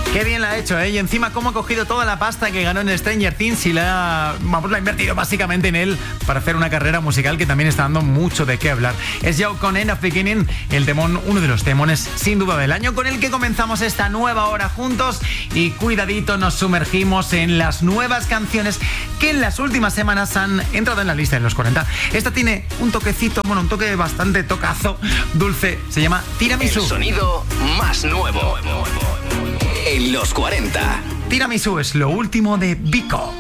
Qué bien la ha hecho, ¿eh? Y encima cómo ha cogido toda la pasta que ganó en Stranger Things y la ha invertido básicamente en él para hacer una carrera musical que también está dando mucho de qué hablar. Es Yao con End of Beginning, el temón, uno de los temones sin duda del año, con el que comenzamos esta nueva hora juntos y cuidadito nos sumergimos en las nuevas canciones que en las últimas semanas han entrado en la lista de los 40. Esta tiene un toquecito, bueno, un toque bastante tocazo, dulce, se llama Tiramisu. El sonido más nuevo en los 40. Tiramisu es lo último de Vico.